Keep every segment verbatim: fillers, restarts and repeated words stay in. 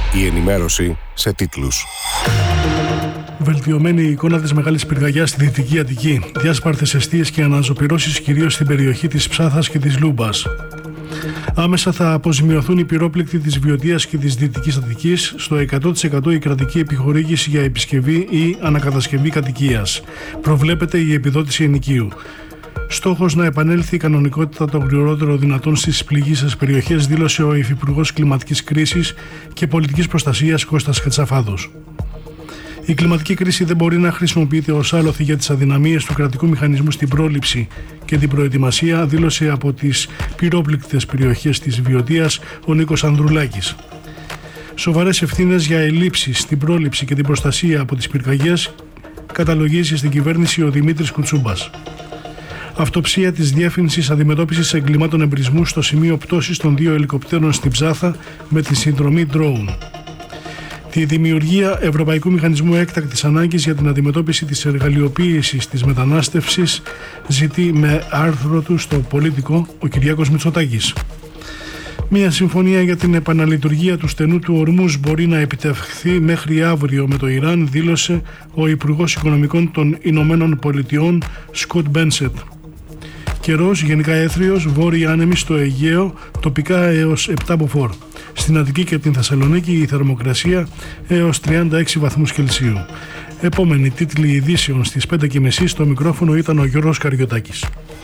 Η ενημέρωση σε τίτλους. Βελτιωμένη εικόνα της μεγάλης πυρκαγιάς στη Δυτική Αττική. Διάσπαρτες εστίες και αναζωπυρώσεις κυρίως στην περιοχή της Ψάθας και της Λούμπας. Άμεσα θα αποζημιωθούν οι πυρόπληκτοι της Βιωτίας και της Δυτικής Αττικής, στο εκατό τοις εκατό η κρατική επιχορήγηση για επισκευή ή ανακατασκευή κατοικίας. Προβλέπεται η επιδότηση ενοικίου. Στόχος να επανέλθει η κανονικότητα το γρηγορότερο δυνατόν στις πληγείσες περιοχές, δήλωσε ο Υφυπουργός Κλιματικής Κρίσης και Πολιτικής Προστασίας Κώστας Χατσαφάδος. Η κλιματική κρίση δεν μπορεί να χρησιμοποιείται ως άλοθη για τις αδυναμίες του κρατικού μηχανισμού στην πρόληψη και την προετοιμασία, δήλωσε από τις πυρόπληκτες περιοχές της Βιωτίας ο Νίκος Ανδρουλάκης. Σοβαρές ευθύνες για ελλείψεις στην πρόληψη και την προστασία από τις πυρκαγιές καταλογίζει στην κυβέρνηση ο Δημήτρης Κουτσούμπας. Αυτοψία της Διεύθυνσης Αντιμετώπισης Εγκλημάτων Εμπρισμού στο σημείο πτώσης των δύο ελικοπτέρων στην Ψάθα με τη συνδρομή drone. Τη δημιουργία Ευρωπαϊκού Μηχανισμού Έκτακτης Ανάγκης για την αντιμετώπιση της εργαλειοποίησης της μετανάστευσης ζητεί με άρθρο του στο Πολίτικο ο Κυριάκος Μητσοτάκης. Μια συμφωνία για την επαναλειτουργία του στενού του Ορμούζ μπορεί να επιτευχθεί μέχρι αύριο με το Ιράν, δήλωσε ο Υπουργός Οικονομικών των Ηνωμένων Πολιτειών Σκοτ Μπένσετ. Καιρός γενικά έθριος, βόρειοι άνεμοι στο Αιγαίο, τοπικά έως επτά μποφόρ. Στην Αττική και την Θεσσαλονίκη η θερμοκρασία έως τριάντα έξι βαθμούς Κελσίου. Επόμενη τίτλοι ειδήσεων στις πέντε και μισή, στο μικρόφωνο ήταν ο Γιώργος Καριωτάκης.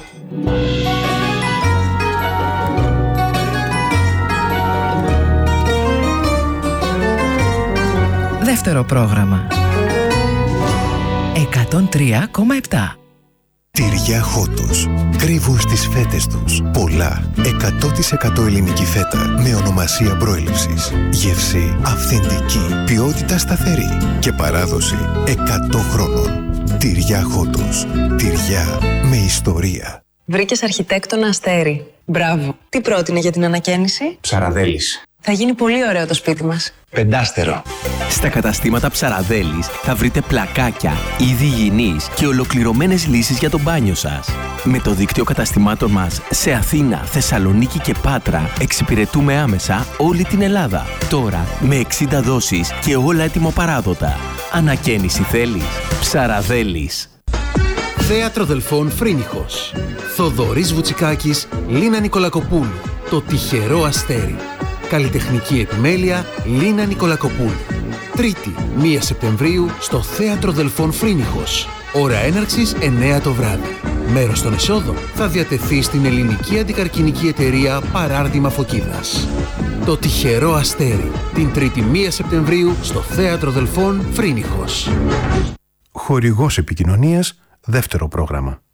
Δεύτερο πρόγραμμα. εκατόν τρία κόμμα επτά. Τυριά Χότος. Κρύβουν στις φέτες τους πολλά. εκατό τοις εκατό ελληνική φέτα με ονομασία προέλευσης. Γεύση αυθεντική. Ποιότητα σταθερή. Και παράδοση εκατό χρόνων. Τυριά Χότος. Τυριά με ιστορία. Βρήκες αρχιτέκτονα Αστέρι. Μπράβο. Τι πρότεινε για την ανακαίνιση? Ψαραδέλης. Θα γίνει πολύ ωραίο το σπίτι μας. Πεντάστερο. Στα καταστήματα Ψαραδέλης θα βρείτε πλακάκια, είδη υγιεινής και ολοκληρωμένες λύσεις για το μπάνιο σας. Με το δίκτυο καταστημάτων μας σε Αθήνα, Θεσσαλονίκη και Πάτρα εξυπηρετούμε άμεσα όλη την Ελλάδα. Τώρα με εξήντα δόσεις και όλα έτοιμο-παράδοτα. Ανακαίνιση θέλεις? Ψαραδέλης. Θέατρο Δελφών Φρίνιχος. Θοδωρής Βουτσικάκης, Λίνα Νικολακοπούλου. Το τυχερό αστέρι. Καλλιτεχνική επιμέλεια Λίνα Νικολακοπούλου. Τρίτη, πρώτη Σεπτεμβρίου στο Θέατρο Δελφών Φρίνιχος. Ώρα έναρξης εννέα το βράδυ. Μέρος των εσόδων θα διατεθεί στην Ελληνική Αντικαρκινική Εταιρεία Παράρτημα Φωκίδας. Το τυχερό αστέρι. Την Τρίτη πρώτη Σεπτεμβρίου στο Θέατρο Δελφών Φρίνιχος. Χορηγός επικοινωνίας, δεύτερο πρόγραμμα.